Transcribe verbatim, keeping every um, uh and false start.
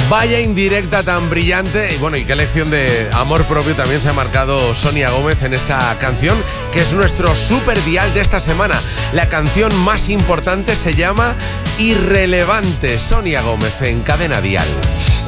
Vaya indirecta tan brillante. Y bueno, y qué lección de amor propio también se ha marcado Sonia Gómez en esta canción, que es nuestro super dial de esta semana. La canción más importante se llama Irrelevante. Sonia Gómez en Cadena Dial.